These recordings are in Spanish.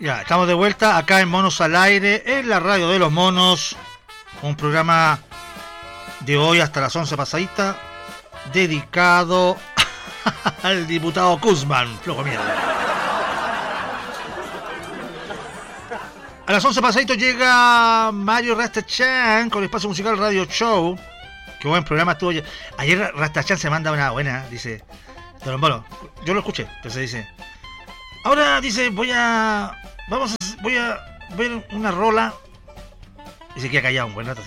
Ya, estamos de vuelta acá en Monos al Aire, en la radio de los monos. Un programa de hoy hasta las 11 pasadita, dedicado al diputado Guzmán, flojo mierda. A las 11 pasadito llega Mario Rastachan con el espacio musical Radio Show. Qué buen programa estuvo. Ayer Rastachan se manda una buena, dice. Bueno, yo lo escuché, entonces dice. Ahora dice, voy a ver una rola. Y se queda callado un buen rato así.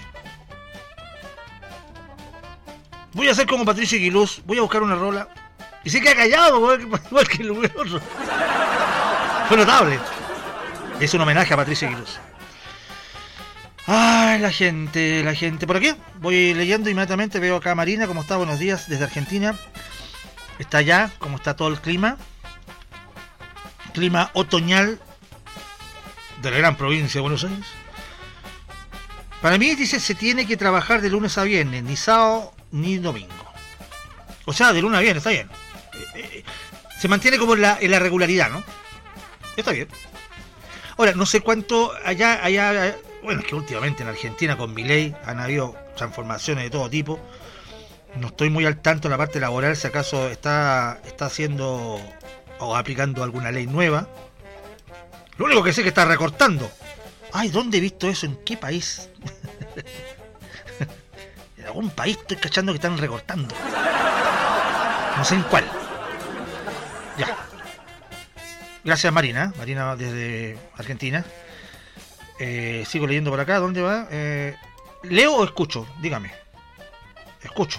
Voy a hacer como Patricio Aguiluz, voy a buscar una rola. Y se queda callado, igual que el otro. Fue notable. Es un homenaje a Patricio Aguiluz. Ay, la gente. ¿Por aquí? Voy leyendo inmediatamente, veo acá a Marina, ¿cómo está? Buenos días desde Argentina. Está allá, ¿cómo está todo el clima? Clima otoñal de la gran provincia de Buenos Aires. Para mí, dice, se tiene que trabajar de lunes a viernes, ni sábado ni domingo. O sea, de lunes a viernes, está bien. Se mantiene como en la regularidad, ¿no? Está bien. Ahora, no sé cuánto allá, bueno, es que últimamente en Argentina con Milei han habido transformaciones de todo tipo. No estoy muy al tanto en la parte laboral, si acaso está haciendo o aplicando alguna ley nueva. Lo único que sé es que está recortando. Ay, ¿dónde he visto eso? ¿En qué país? En algún país estoy cachando que están recortando. No sé en cuál. Ya. Gracias Marina desde Argentina. Sigo leyendo por acá, ¿dónde va? ¿Leo o escucho? Dígame. Escucho.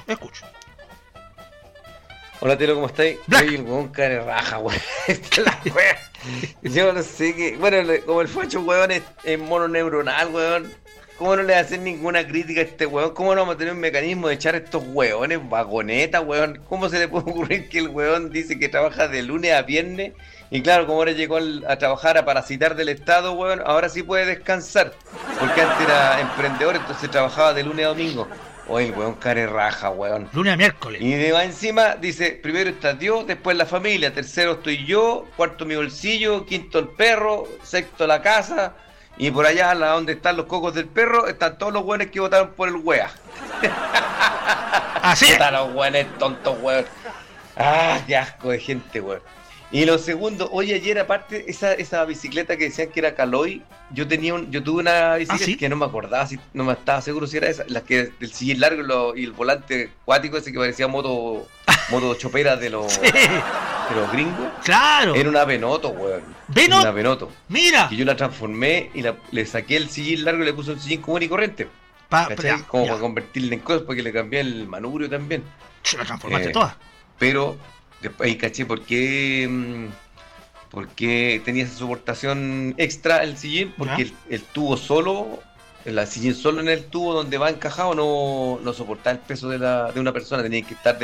Hola Telo, ¿cómo estáis? Black. Soy el weón care raja, weón. Esta es la wea. Yo no sé qué. Bueno, como el facho weón es mononeuronal, weón. ¿Cómo no le hacen ninguna crítica a este weón? ¿Cómo no vamos a tener un mecanismo de echar a estos weones vagonetas, weón? ¿Cómo se le puede ocurrir que el weón dice que trabaja de lunes a viernes? Y claro, como ahora llegó a trabajar a parasitar del Estado, weón, ahora sí puede descansar. Porque antes era emprendedor, entonces trabajaba de lunes a domingo. Oye, el weón care raja, weón. Lunes a miércoles. Y de más encima dice, primero está Dios, después la familia, tercero estoy yo, cuarto mi bolsillo, quinto el perro, sexto la casa, y por allá, donde están los cocos del perro, están todos los weones que votaron por el wea. Así es. Están los weones tontos, weón. Ah, qué asco de gente, weón. Y lo segundo, oye, ayer aparte, esa bicicleta que decían que era Caloi, yo tuve una bicicleta ¿sí? que no me acordaba, no me estaba seguro si era esa, la que del sillín largo y el volante acuático ese que parecía moto chopera de los gringos. Claro. Era una Benotto, weón. ¿Benotto? Una Benotto. Mira. Y yo la transformé y le saqué el sillín largo y le puse un sillín común y corriente. Ya, como ya. para convertirle en cosas, porque le cambié el manubrio también. Se la transformaste toda. Pero después ahí caché por qué tenía esa soportación extra el sillín, porque el tubo solo, el sillín solo en el tubo donde va encajado no soportaba el peso de una persona, tenía que estar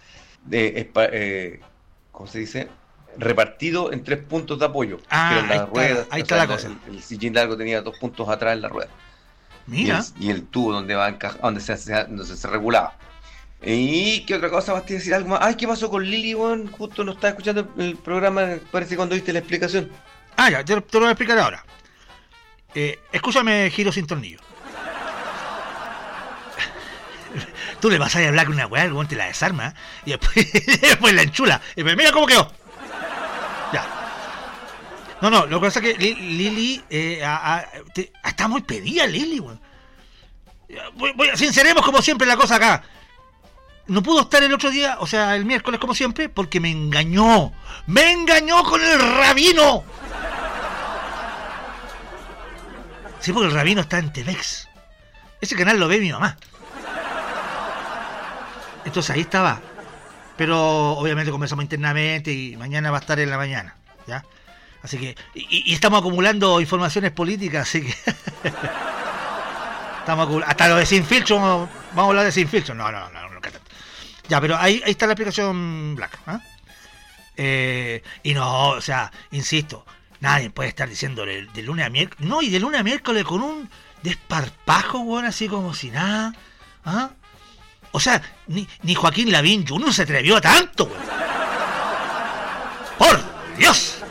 ¿cómo se dice? Repartido en 3 puntos de apoyo. Que eran las ruedas, ahí está la cosa. El sillín largo tenía 2 puntos atrás en la rueda. Mira. Y el tubo donde va encajado, donde se regulaba. ¿Y qué otra cosa? ¿Vas a decir algo más? Ay, ¿qué pasó con Lili, weón? Justo no estaba escuchando el programa, parece cuando viste la explicación. Ah, ya, te lo voy a explicar ahora. Escúchame, Giro sin tornillo. Tú le vas a hablar con una weá, el weón te la desarma y después la enchula. Y mira cómo quedó. Ya. No, lo que pasa es que Lili está muy pedida, Lili, weón. Sinceremos como siempre la cosa acá. No pudo estar el otro día, o sea, el miércoles como siempre, porque me engañó con el rabino. Sí, porque el rabino está en Telex. Ese canal lo ve mi mamá. Entonces ahí estaba. Pero obviamente conversamos internamente y mañana va a estar en la mañana, ¿ya? Así que, y estamos acumulando informaciones políticas, así que estamos acumulando, hasta lo de Sin Filtro, vamos a hablar de Sin Filtro. No. Ya, pero ahí está la aplicación Black, ¿eh? Y no, o sea, insisto, nadie puede estar diciendo de lunes a miércoles. No, y de lunes a miércoles con un desparpajo, weón, así como si nada. ¿Ah? O sea, ni Joaquín Lavín Jr. se atrevió a tanto, weón. ¡Por Dios!